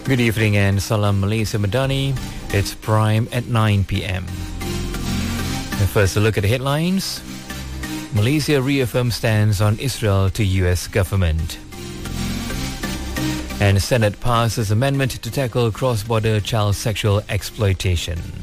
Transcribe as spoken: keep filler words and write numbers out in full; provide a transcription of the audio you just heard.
Good evening and Salam Malaysia Madani. It's Prime at nine p.m. First, a look at the headlines. Malaysia reaffirms stance on Israel to U S government. And Senate passes amendment to tackle cross-border child sexual exploitation.